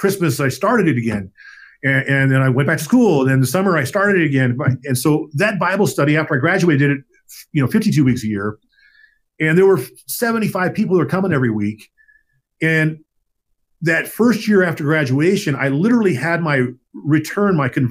Christmas, I started it again. And then I went back to school. And then the summer, I started it again. And so that Bible study, after I graduated, did it, 52 weeks a year. And there were 75 people that were coming every week. And that first year after graduation, I literally had my